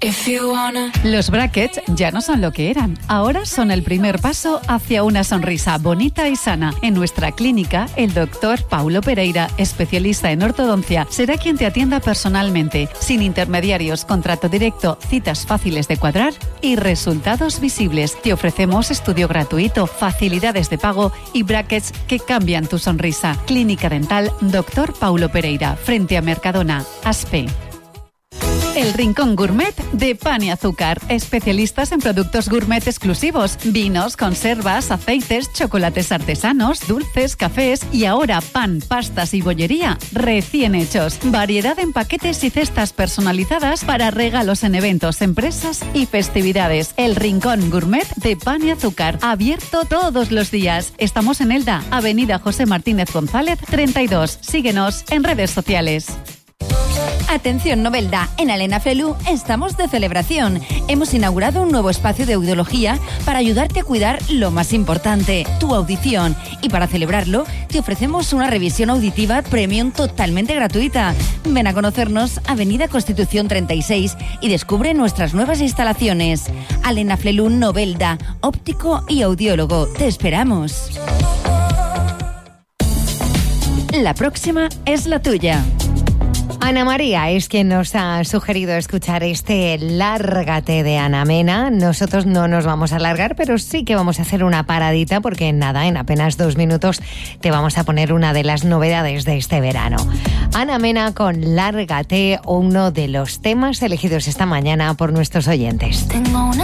Los brackets ya no son lo que eran. Ahora son el primer paso hacia una sonrisa bonita y sana. En nuestra clínica, el doctor Paulo Pereira, especialista en ortodoncia, será quien te atienda personalmente, sin intermediarios, contrato directo, citas fáciles de cuadrar y resultados visibles. Te ofrecemos estudio gratuito, facilidades de pago y brackets que cambian tu sonrisa. Clínica Dental Dr. Paulo Pereira, frente a Mercadona, Aspe. El Rincón Gourmet de Pan y Azúcar. Especialistas en productos gourmet exclusivos. Vinos, conservas, aceites, chocolates artesanos, dulces, cafés y ahora pan, pastas y bollería recién hechos. Variedad en paquetes y cestas personalizadas para regalos en eventos, empresas y festividades. El Rincón Gourmet de Pan y Azúcar. Abierto todos los días. Estamos en Elda, Avenida José Martínez González 32. Síguenos en redes sociales. Atención Novelda, en Elena Flelu estamos de celebración. Hemos inaugurado un nuevo espacio de audiología para ayudarte a cuidar lo más importante, tu audición. Y para celebrarlo, te ofrecemos una revisión auditiva premium totalmente gratuita. Ven a conocernos, Avenida Constitución 36, y descubre nuestras nuevas instalaciones. Elena Flelu Novelda, óptico y audiólogo. Te esperamos. La próxima es la tuya. Ana María es quien nos ha sugerido escuchar este Lárgate de Ana Mena. Nosotros no nos vamos a alargar, pero sí que vamos a hacer una paradita porque en apenas 2 minutos te vamos a poner una de las novedades de este verano. Ana Mena con Lárgate, uno de los temas elegidos esta mañana por nuestros oyentes. Tengo una